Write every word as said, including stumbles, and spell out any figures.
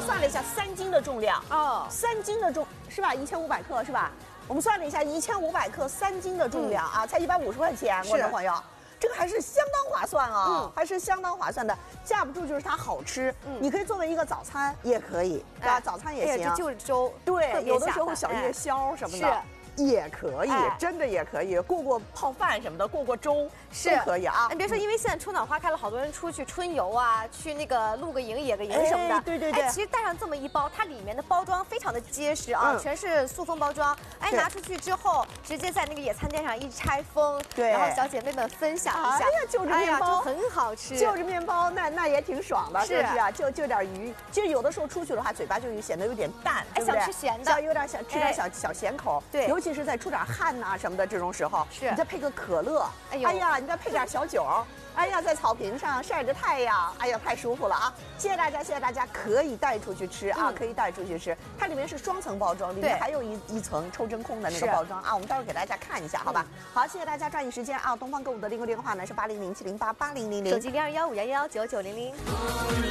算了一下，三斤的重量哦， 三斤的重是吧？一千五百克是吧？我们算了一下，一千五百克三斤的重量、嗯、啊，才一百五十块钱，观众朋友。 这个还是相当划算啊、哦，嗯、还是相当划算的。架不住就是它好吃，嗯、你可以作为一个早餐也可以，对吧？哎、早餐也行。 哎、这就是粥， 对，有的时候小夜宵什么的。哎 也可以，哎、真的也可以过过泡饭什么的，过过粥是都可以啊。 你别说，因为现在春暖花开了，好多人出去春游啊，去那个露个营、野个营什么的。哎、 对对对。 哎，其实带上这么一包，它里面的包装非常的结实啊，嗯、全是塑封包装。哎，拿出去之后，直接在那个野餐垫上一拆封，对，然后小姐妹们分享一下。 哎呀，就着面包、 哎、就很好吃， 就着面包，那那也挺爽的，是不是啊？就就点鱼，就有的时候出去的话，嘴巴就显得有点淡，对不对？ 想吃咸的， 想有点想吃点小、哎、小咸口。 对， 尤其是再出点汗。 汗呐什么的这种时候， 是你再配个可乐，哎呀，哎呀你再配点小酒，哎呀，在草坪上晒着太阳，哎呀，太舒服了啊！谢谢大家，谢谢大家，可以带出去吃啊，嗯、可以带出去吃。它里面是双层包装，里面还有一一层抽真空的那个包装啊，我们待会儿给大家看一下，好吧？嗯、好，谢谢大家，抓紧时间啊！东方购物的订购电话呢是八零零七零八八零零零， 手机零二幺五幺幺九九零零。